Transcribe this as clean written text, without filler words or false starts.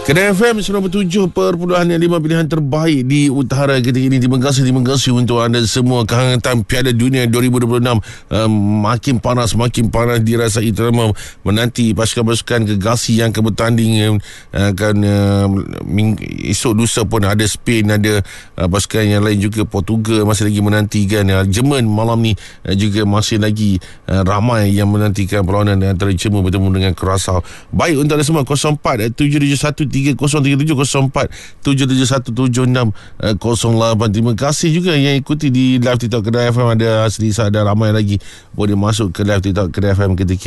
Kedai FM 97.5 pilihan terbaik di utara ketika ini. Terima kasih untuk anda semua. Kehangatan Piala Dunia 2026 makin panas dirasai, terutama menanti pasukan-pasukan gegasi yang akan bertanding. Esok lusa pun ada Spain, ada pasukan yang lain juga, Portugal masih lagi menantikan. Jerman malam ni juga masih lagi ramai yang menantikan perlawanan antara Jerman bertemu dengan Curaçao. Baik untuk anda semua, 04 771 3037 04 771 7608. Terima kasih juga yang ikuti di live TikTok Kedai FM. Ada Asli, ada ramai lagi boleh masuk ke live TikTok Kedai FM ketika